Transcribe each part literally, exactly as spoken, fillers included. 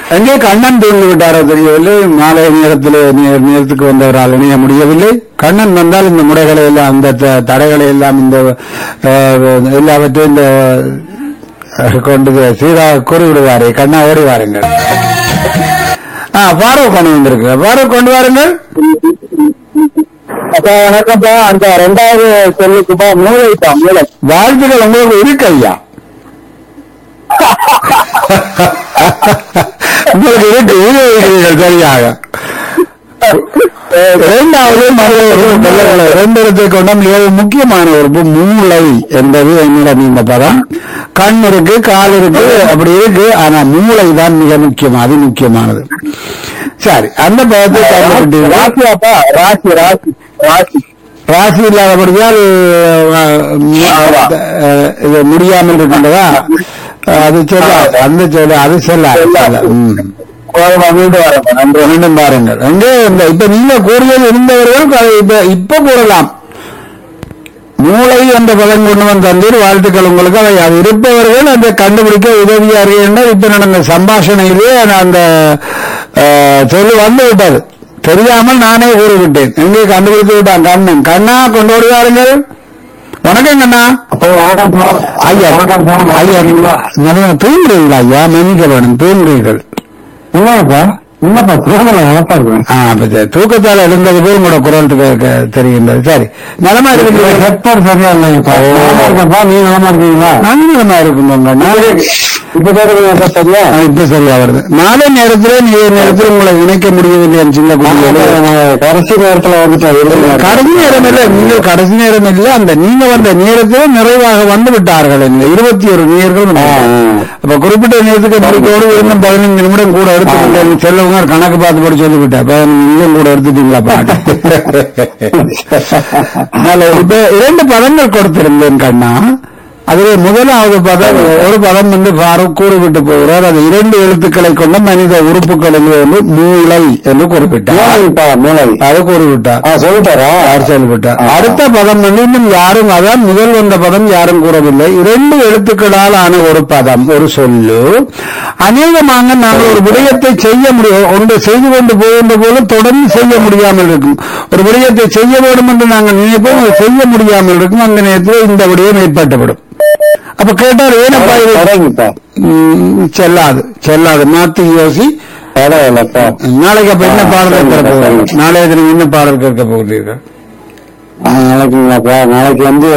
எங்கே கண்ணன் தூங்கி விட்டாரோ தெரியவில்லை. மாலை நேரத்தில் நேரத்துக்கு வந்தவரால் இணைய முடியவில்லை. கண்ணன் வந்தால் இந்த முறைகளை எல்லாம் அந்த தடைகளை எல்லாம் இந்த எல்லாவற்றையும் இந்த கொண்டு சீரா கூறிவிடுவாரே. கண்ணா ஓடி வாருங்கள். பாரூக் கொண்டு வந்திருக்கு. பாரூக் கொண்டு வாருங்கள். வணக்கம்ப்பா. அந்த ரெண்டாவது சொல்லுக்குப்பா மூளைப்பா மூளை. வாழ்த்துக்கள் உங்களுக்கு இருக்கு ஐயா. உங்களுக்கு இருக்கு இருக்கிறீர்கள் சரியாக. இரண்டாவது ரெண்டு இடத்தை கொண்ட மிக முக்கியமான ஒரு மூளை என்பது என்னிடம் இந்த பதம். கண் இருக்கு, கால் இருக்கு, அப்படி இருக்கு. ஆனா மூளை தான் மிக முக்கியம், அது முக்கியமானது. சரி, அந்த பதத்தை ராசியாப்பா. ராசி ராசி ராசி ராசி இல்லாதபடியால் இது முடியாமல் இருக்கின்றதா? அது சொல்ல அந்த சொல்ல அது சொல்ல மீண்டும் பாருங்கள். எங்கே இப்ப நீங்க கூறியது இருந்தவர்கள் இப்ப இப்ப கூறலாம். மூளை என்ற பதம் கொண்டு வந்த தந்தீர் வாழ்த்துக்கள் உங்களுக்கு. அதை அது இருப்பவர்கள் அந்த கண்டுபிடிக்க உதவியார்கள் என்றால் இப்ப நடந்த சம்பாஷணையிலே அந்த சொல்லு வந்து விட்டது. தெரியாமல் நானே கூறிவிட்டேன். எங்கே கண்டுபிடித்து விட்டான் கண்ணன். கண்ணா கொண்டு வருவாருங்கள். வணக்கம் கண்ணா. ஐயா ஐயா தூங்குறீங்களா? ஐயா மன்னிக்க வேணும், தூங்குறீர்கள். இல்லப்பா இல்லப்பா தூங்கல. தூக்கத்தால் எழுந்தது போய் உங்களோட குரல் தெரிகின்றது. சரி, நலமா இருக்கீங்களா? ஹெட்போன் சரியா இல்லைப்பா. நீங்க நலமா இருக்கீங்களா? நாங்க நலமா இருக்கோம். இப்ப சரியா இப்ப சரியா வருது. நாளை நேரத்தில் நீ நேரத்தில் உங்களை இணைக்க முடியவில்லை சின்ன கடைசி நேரத்துல வந்துட்டு. கடைசி நேரம் இல்லை, நீங்கள் கடைசி நேரம் இல்லை. அந்த நீங்க வந்த நேரத்தில் நிறைவாக வந்து விட்டார்கள். இருபத்தி ஒரு நேர்கள். அப்ப குறிப்பிட்ட நேரத்துக்கு முடிக்கோடு இன்னும் பதினைந்து நிமிடம் கூட எடுத்து செல்லவங்க கணக்கு பார்த்து போட்டு சொல்லிவிட்டேன். பதினஞ்சு நிமிடம் கூட எடுத்துட்டீங்களா பாட்டு. இப்ப இரண்டு பதங்கள் கொடுத்திருந்தேன் கண்ணா. அதுவே முதலாவது பதம் ஒரு பதம் வந்து பாரூக் கூறிவிட்டு போகிறார். அது இரண்டு எழுத்துக்களை கொண்ட மனித உறுப்புகள் என்று மூளை என்று குறிப்பிட்டார். மூளை அது கூறிவிட்டார். சொல்லிட்டாரா? சொல்லிவிட்டார். அடுத்த பதம் வந்து இன்னும் யாரும், அதான் முதல் வந்த பதம் யாரும் கூறவில்லை. இரண்டு எழுத்துக்களால் ஆன ஒரு பதம், ஒரு சொல்லு. அநேகமாக நாங்கள் ஒரு விடயத்தை செய்ய முடியும், ஒன்று செய்து கொண்டு போகின்ற போல தொடர்ந்து செய்ய முடியாமல் இருக்கும். ஒரு விடயத்தை செய்ய வேண்டும் என்று நாங்கள் நினைப்போம், அதை செய்ய முடியாமல் இருக்கும். அந்த நேரத்தில் இந்த விடயம் ஏற்பட்டுவிடும். அப்ப கேட்டார் ஏனப்பா செல்லாது செல்லாது மாத்தி யோசி. நாளைக்கு அப்ப என்ன பாடல் கேட்க போகிறீர்கள்? நாளைய தினம் என்ன பாடல் கேட்க போகிறீர்கள்? நாளைக்குங்களாப்பா நாளைக்கு வந்து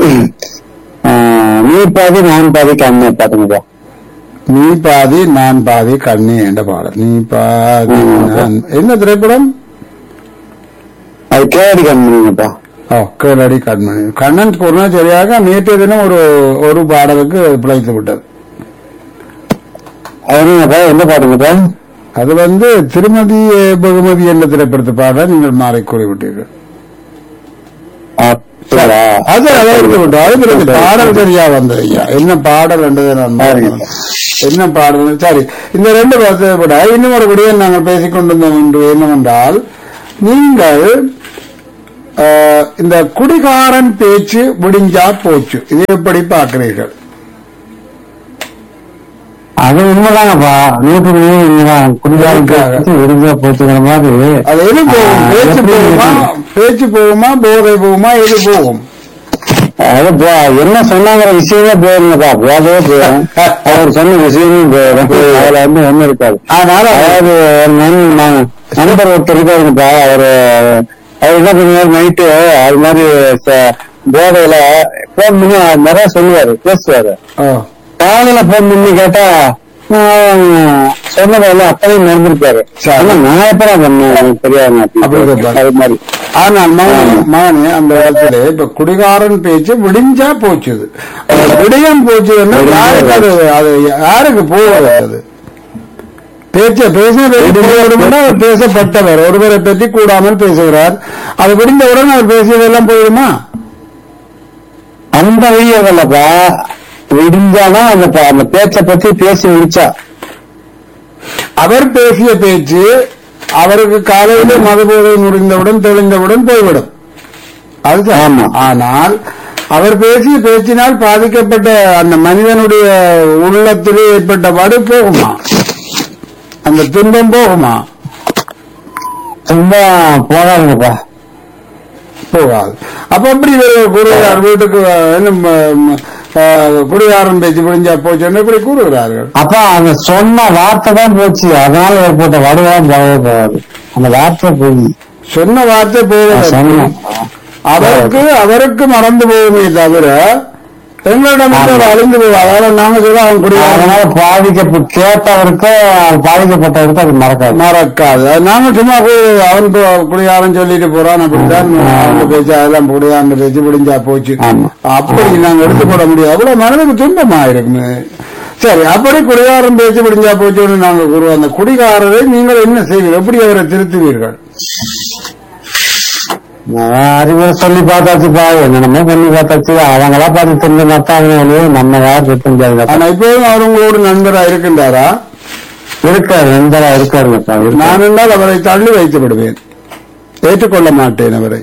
நீ பாதி நான் பாதி கண்ணே பாத்துங்கப்பா. நீ பாதி நான் பாதி கண்ணே என்ற பாடல். நீ பாதி நான் என்ன திரைப்படம்? அது கேடி கண்மணிங்கப்பா. ஓ கேளடி கண்மணி. கண்ணன் கூறினா சரியாக நேற்றைய தினம் ஒரு ஒரு பாடலுக்கு பிழைத்து விட்டது. என்ன பாடுங்கப்பா? அது வந்து திருமதி பகுமதி என்ற திரைப்படத்தை பாட நீங்கள் மாறி கூறிவிட்டீர்கள். அது அதாவது விட்டோம். பாடல் சரியா வந்தது ஐயா. என்ன பாடல் என்றது நான் என்ன பாடல்? சரி, இந்த ரெண்டு படத்தை விட இன்னும் ஒரு விடயம் நாங்கள் பேசிக் கொண்டிருந்தோம் என்று என்னவென்றால், நீங்கள் இந்த குடிகாரன் பேச்சு விடிஞ்சா போச்சு, இது எப்படி பார்க்கிறீர்கள்? அது உண்மைதாங்கப்பா. நூற்று உண்மைதான். குடிகாரன் விடிஞ்சா போச்சுங்கிற மாதிரி. அது எது போகும்? பேச்சு போகுமா, பேச்சு போகுமா, போதை போகுமா, எது போகும்? அது என்ன சொன்னாங்கிற விஷயமே போயிருங்கப்பா. போதவே போயிடும். அவர் சொன்ன விஷயமும் போயிடும். அதுல வந்து ஒண்ணும் இருக்காது. அதனால அதாவது நண்பர் ஒருத்தர் இருக்காருங்கப்பா. அவரு அவர் என்ன பண்ணுவாரு, நைட்டு அது மாதிரி போதையில போன் பண்ணி நிறைய சொல்லுவாரு, பேசுவாரு. காலையில போன் பண்ணி கேட்டா சொன்னதெல்லாம் அப்பதையும் நடந்திருக்காரு. நான் எப்பதான் பண்ணேன் தெரியாது அது மாதிரி. ஆனால் மகனே அந்த இடத்துல இப்ப குடிகாரன் பேச்சு விடிஞ்சா போச்சுது, விடயம் போச்சுன்னா யாருக்கு அது அது யாருக்கு போவது? அது பேச்ச பேச பேசப்பட்டவர் ஒருவரை பற்றி கூடாமல் பேசுகிறார். அது விடிந்தவுடன் அவர் பேசியதெல்லாம் போயிடுமா? அந்த வழியல்லப்பா. விடிஞ்சானா அந்த பேச்சை பற்றி பேசி முடிச்சா. அவர் பேசிய பேச்சு அவருக்கு காலையிலே மதுபோதை முடிந்தவுடன் தெளிந்தவுடன் போய்விடும். அது ஆமா. ஆனால் அவர் பேசிய பேச்சினால் பாதிக்கப்பட்ட அந்த மனிதனுடைய உள்ளத்திலே ஏற்பட்ட வடு போகுமா? அந்த துன்பம் போகுமா? ரொம்ப போகாதுங்கப்பா. போகாது. அப்ப எப்படி கூறுகிறார் வீட்டுக்கு குடிகாரன் பேச்சு முடிஞ்சா போச்சு இப்படி கூறுகிறார்கள்? அப்ப அந்த சொன்ன வார்த்தை தான் போச்சு, அதனால ஏற்பட்ட வடுதான் போகவே போகாது. அந்த வார்த்தை போய் சொன்ன வார்த்தை போக அவருக்கு அவருக்கு மறந்து போகுமே தவிர எங்களிடம் அழிந்து போவாங்க. நாங்க சொல்ல அவன் அதனால பாதிக்க கேட்டவருக்கு பாதிக்கப்பட்டவருக்கு அது மறக்காது மறக்காது. நாங்க சும்மா அவன் குடியாரன் சொல்லிட்டு போறான் அப்படித்தான் அவங்க பேச்சு அதெல்லாம் குடியாரன் பேச்சு முடிஞ்சா போச்சு அப்படி நாங்க எடுத்துக்கொள்ள முடியாது. அவ்வளவு மனதுக்கு துன்பமா இருக்குமே. சரி, அப்படி குடிகாரன் பேச்சு முடிஞ்சா போச்சுன்னு நாங்க கூறுவோம். அந்த குடிகாரரை நீங்கள் என்ன செய்வீர்கள்? எப்படி அவரை திருத்துவீர்கள்? அறிவுரை சொல்லி பார்த்தாச்சுப்பா, என்னென்னமோ பண்ணி பார்த்தாச்சு. அவங்களா பார்த்து தெரிஞ்ச மாட்டாங்க, நம்ம யாரும் இருக்க முடியாது. ஆனா இப்போதும் அவர் உங்களோட நண்பரா இருக்கின்றாரா? இருக்காரு, நண்பரா இருக்காருங்கப்பா. நான் என்றால் அவரை தள்ளி வைத்து விடுவேன், ஏற்றுக்கொள்ள மாட்டேன் அவரை.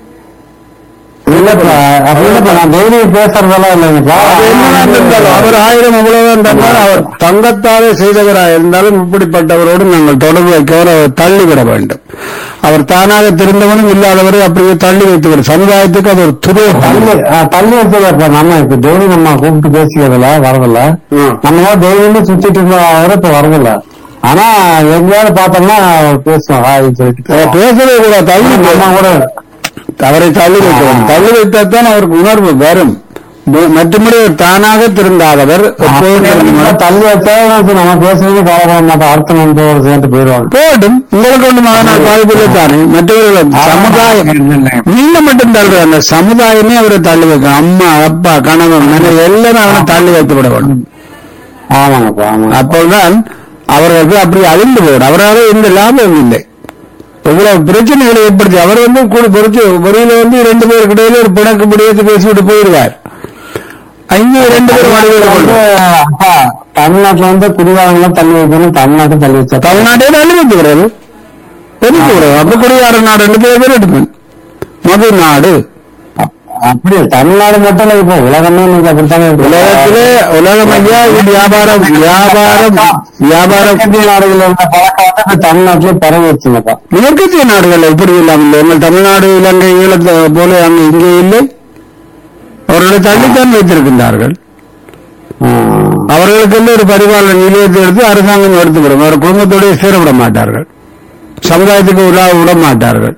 இல்லப்பா அப்படின்னா நான் டெய்லி பேசுறதெல்லாம் இல்லைங்கப்பா. அவர் ஆயிரம் அவ்வளவுதான். அவர் தங்கத்தாலே செய்தவராக இருந்தாலும் இப்படிப்பட்டவரோடு நாங்கள் தொடர்பு வைக்கவர் அவர் தள்ளிவிட வேண்டும். அவர் தானாக திருந்தவனும் இல்லாதவரை அப்படியே தள்ளி வைத்துவிடும். சமுதாயத்துக்கு அது ஒரு துரோகம். தள்ளி வைத்ததப்பா. நம்ம இப்ப டெய்லி நம்ம கூப்பிட்டு பேசிக்கிறதுல வரதில்ல. நம்ம டெய்லியுமே சுத்திட்டு இருந்தவரை இப்ப வரதில்ல. ஆனா எங்கேயாவது பார்த்தோம்னா பேசுவோம் சொல்லிட்டு பேசவே கூட தள்ளி நம்ம கூட அவரை தள்ளி வைக்கிறோம். தள்ளி வைத்தான் அவருக்கு உணர்வு வரும். மற்றபடி தானாக திருந்தாதவர் தள்ளி வச்சா நம்ம பேசுறது பரவாயில்ல மாட்டோம். அர்த்தம் சேர்ந்து போயிடுவாங்க. போட்டும், உங்களுக்கு ஒன்று மகனால் பாதிப்பில்லை தானே. மற்றவர்கள் சமுதாயம் நீங்க மட்டும் தள்ளுற அந்த சமுதாயமே அவரை தள்ளி வைக்கணும். அம்மா அப்பா கணவன் மனைவி எல்லாரும் அவரை தள்ளி வைத்து விட வேண்டும். ஆமாங்கப்பா. அப்போதுதான் அவர்களுக்கு அப்படி அழிந்து போயிடும். அவரால் எந்த லாபம் இல்லை. இவ்வளவு பிரச்சனைகளை ஏற்படுத்தி அவர் வந்து கூட பொறுத்து வெளியில வந்து இரண்டு பேருக்கு இடையில ஒரு பிணக்கு முடியத்து பேசிவிட்டு போயிடுவார். அங்கே ரெண்டு பேரும் தமிழ்நாட்டுல வந்து குடிகாரங்களும் தள்ளி வைக்கணும். தமிழ்நாட்டும் தள்ளி வச்சா தமிழ்நாட்டே தள்ளி வைத்துக்கிறது தெரிவிக்க கூடாது. அப்ப குடிகார நாடு ரெண்டு பேர் பேர் எடுக்கணும். மது நாடு அப்படி தமிழ்நாடு மட்டும் இல்ல, இப்போ உலகமே நீங்க அப்படித்தானே. உலகத்திலே உலகம் ஐயா வியாபாரம் வியாபாரம் வியாபாரம் நாடுகள் உள்ள பழக்கம் வந்து தமிழ்நாட்டிலே பரவி வச்சுங்கப்பா. மேற்கத்திய நாடுகள் இப்படி இல்லாமல் எங்கள் தமிழ்நாடு இலங்கை ஈழத்தை போல அங்கே இங்கே இல்லை. அவர்களை தள்ளித்தான் வைத்திருக்கின்றார்கள். அவர்களுக்கு ஒரு பரிபாலன நிலையத்தை எடுத்து அரசாங்கம் எடுத்துவிடும். அவர் குடும்பத்தோடு சேரவிட மாட்டார்கள். சமுதாயத்துக்கு உலா விட மாட்டார்கள்.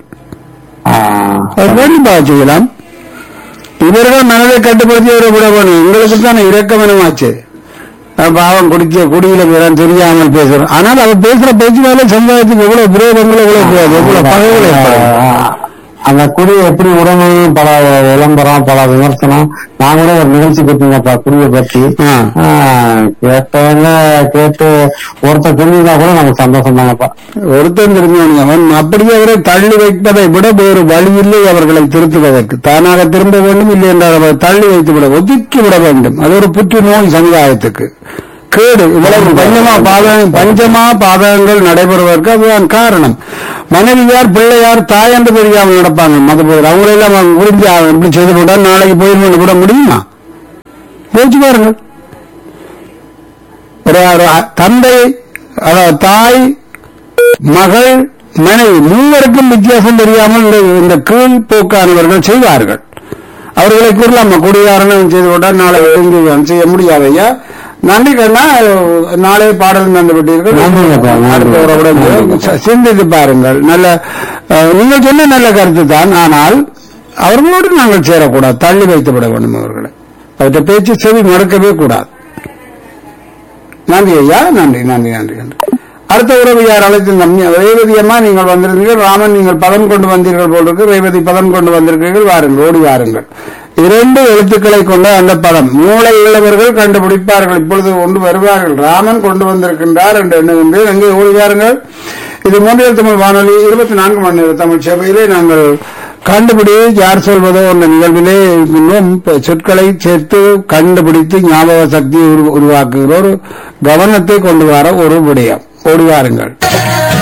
கண்டிப்பாக செய்யலாம். இவர்கள் மனதை கட்டுப்படுத்தி அவரை விட வேணும். எங்களுக்கு தான் இரக்கமனமாச்சு. பாவம் குடிக்க குடியில பேரான் தெரியாமல் பேசுறோம். ஆனால் அவர் பேசுற பேச்சுனால சமுதாயத்துக்கு எவ்வளவு விரோதங்கள் எவ்வளவு எவ்வளவு பகைகளை அந்த குடியை எப்படி உடனே பல விளம்பரம் பல விமர்சனம். நான் கூட ஒரு நிகழ்ச்சி பத்திங்கப்பா குடியை பத்தி கேட்டவங்க கேட்டு ஒருத்தர் தெரிஞ்சா கூட நமக்கு சந்தோஷம் தாங்கப்பா. ஒருத்தன் தெரிஞ்சவங்க அவன் அப்படியே அவரை தள்ளி வைப்பதை விட வேறு வழி இல்லை அவர்களை திருத்துவதற்கு. தானாக திரும்ப வேண்டும், இல்லை என்றால் அவரை தள்ளி வைத்து விட ஒதுக்கி விட வேண்டும். அது ஒரு புற்றுநோய் சமுதாயத்துக்கு கேடு. இவ்வளவு பஞ்சமா பாதகம் பஞ்சமா பாதகங்கள் நடைபெறுவதற்கு அதுதான் காரணம். மனைவியார் பிள்ளையார் தாய் என்று தெரியாமல் நடப்பாங்க. மத போய் அவங்களெல்லாம் புரிஞ்சு இப்படி செய்து போட்டால் நாளைக்கு போயிருந்து கூட முடியுமா? யோசிச்சு பாருங்கள். ஒரு தந்தை தாய் மகள் மனைவி மூவருக்கும் வித்தியாசம் தெரியாமல் இந்த கீழ் போக்கானவர்கள் செய்வார்கள். அவர்களை கூறலாம் குடிகாரணம் செய்து போட்டால் நாளை செய்ய முடியாதையா. நன்றி கண்ணா. நாளை பாடல் தந்து விட்டீர்கள். சிந்தித்து பாருங்கள். நல்ல நீங்கள் சொன்ன நல்ல கருத்து தான். ஆனால் அவர்களோடு நாங்கள் சேரக்கூடாது, தள்ளி வைத்து விட வேண்டும். அவர்களை அவற்றை பேச்சு செவி மறுக்கவே கூடாது. நன்றி ஐயா. நன்றி நன்றி நன்றி நன்றி. அடுத்த உறவு யார் அழைத்து ரேவதி அம்மா நீங்கள் வந்திருந்தீர்கள். ராமன் நீங்கள் பதம் கொண்டு வந்தீர்கள் போல் இருக்கு. ரேவதி பதம் கொண்டு வந்திருக்கீர்கள். வாருங்கள், ஓடி வாருங்கள். இரண்டு எழுத்துக்களை கொண்ட அந்த பதம் மூளை உள்ளவர்கள் கண்டுபிடிப்பார்கள். இப்பொழுது கொண்டு வருவார்கள். ராமன் கொண்டு வந்திருக்கின்றார் என்று எண்ணுகின்றேன். எங்கே ஓடி வாருங்கள். இது மூன்றில் தமிழ் வானொலி இருபத்தி நான்கு மணி நேர தமிழ் சேவையிலே நாங்கள் கண்டுபிடி யார் சொல்வதோ என்ற நிகழ்விலே இன்னும் சொற்களை சேர்த்து கண்டுபிடித்து ஞாபக சக்தியை உருவாக்குகிற ஒரு கவனத்தை கொண்டு வர ஒரு விடயம். ஓடி வாருங்கள்.